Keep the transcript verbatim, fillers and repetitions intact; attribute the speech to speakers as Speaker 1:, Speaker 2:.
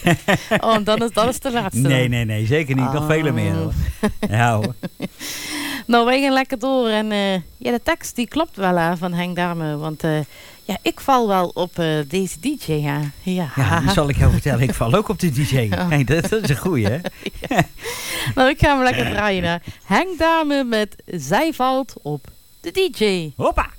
Speaker 1: Oh, dan is, dat is de laatste.
Speaker 2: Nee, nee, nee, zeker niet.
Speaker 1: Oh.
Speaker 2: Nog vele meer. Hoor. Ja, hoor.
Speaker 1: Nou, wij gaan lekker door. En uh, ja, de tekst die klopt wel hè, van Henk Dame. Want uh, ja, ik val wel op uh, deze D J. Ja, ja.
Speaker 2: Ja, die zal ik jou vertellen. Ik val ook op de D J. Oh. Hey, dat, dat is een goeie, hè?
Speaker 1: Ja. Nou, ik ga hem lekker draaien. Hè. Henk Dame met Zij valt op de D J.
Speaker 2: Hoppa!